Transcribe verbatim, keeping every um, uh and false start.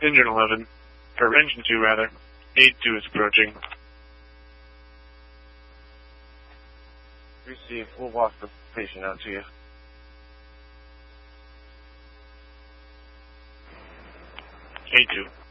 Engine eleven, or Engine two rather, Aid two is approaching. Receive. We'll walk the patient out to you. Aid two.